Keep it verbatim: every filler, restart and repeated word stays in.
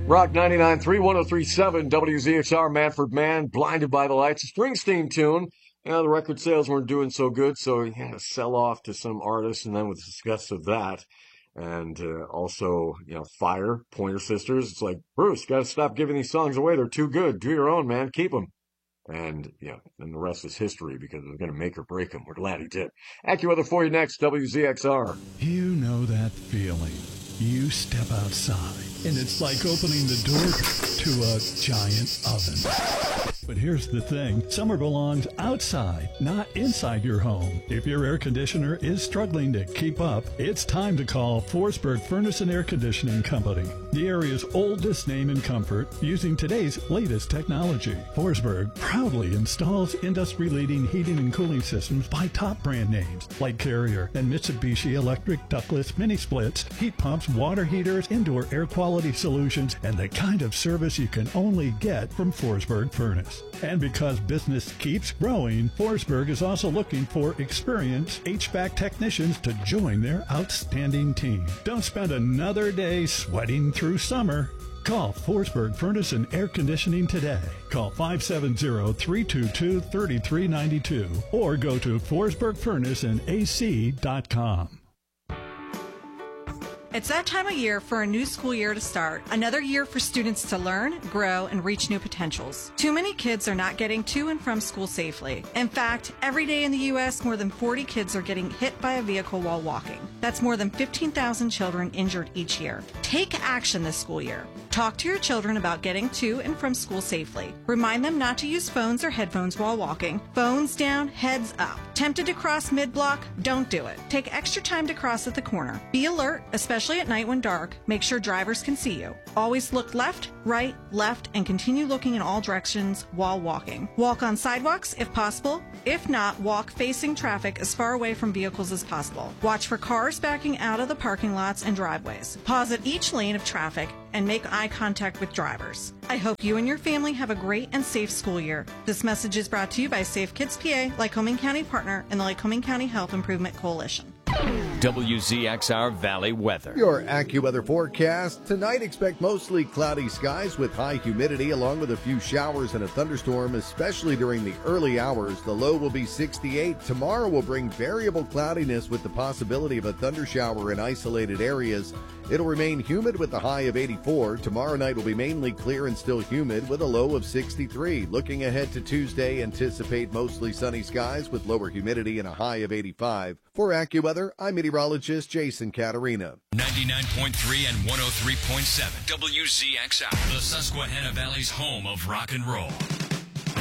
Rock ninety-nine point three, one oh three point seven, W Z X R, Manford Man, Blinded by the Lights, a Springsteen tune. You know, the record sales weren't doing so good, so he had to sell off to some artist, and then with the success of that, and uh, also, you know, Fire, Pointer Sisters, it's like, Bruce, got to stop giving these songs away. They're too good. Do your own, man. Keep them. And, you know, then the rest is history because they're going to make or break them. We're glad he did. AccuWeather for you next, W Z X R. You know that feeling. You step outside, and it's like opening the door to a giant oven. But here's the thing. Summer belongs outside, not inside your home. If your air conditioner is struggling to keep up, it's time to call Forsberg Furnace and Air Conditioning Company, the area's oldest name in comfort, using today's latest technology. Forsberg proudly installs industry-leading heating and cooling systems by top brand names like Carrier and Mitsubishi Electric ductless mini splits, heat pumps, water heaters, indoor air quality solutions, and the kind of service you can only get from Forsberg Furnace. And because business keeps growing, Forsberg is also looking for experienced H V A C technicians to join their outstanding team. Don't spend another day sweating through summer. Call Forsberg Furnace and Air Conditioning today. Call five seven zero, three two two, three three nine two or go to forsberg furnace and a c dot com. It's that time of year for a new school year to start. Another year for students to learn, grow, and reach new potentials. Too many kids are not getting to and from school safely. In fact, every day in the U S, more than forty kids are getting hit by a vehicle while walking. That's more than fifteen thousand children injured each year. Take action this school year. Talk to your children about getting to and from school safely. Remind them not to use phones or headphones while walking. Phones down, heads up. Tempted to cross mid-block? Don't do it. Take extra time to cross at the corner. Be alert, especially at night when dark. Make sure drivers can see you. Always look left, right, left, and continue looking in all directions while walking. Walk on sidewalks if possible. If not, walk facing traffic as far away from vehicles as possible. Watch for cars backing out of the parking lots and driveways. Pause at each lane of traffic and make eye contact with drivers. I hope you and your family have a great and safe school year. This message is brought to you by Safe Kids P A, Lycoming County Partner, and the Lycoming County Health Improvement Coalition. W Z X R Valley weather. Your AccuWeather forecast. Tonight, expect mostly cloudy skies with high humidity along with a few showers and a thunderstorm, especially during the early hours. The low will be sixty-eight. Tomorrow will bring variable cloudiness with the possibility of a thundershower in isolated areas. It'll remain humid with a high of eighty-four. Tomorrow night will be mainly clear and still humid with a low of sixty-three. Looking ahead to Tuesday, anticipate mostly sunny skies with lower humidity and a high of eighty-five. For AccuWeather, I'm meteorologist Jason Caterina. ninety-nine point three and one oh three point seven W Z X R, the Susquehanna Valley's home of rock and roll.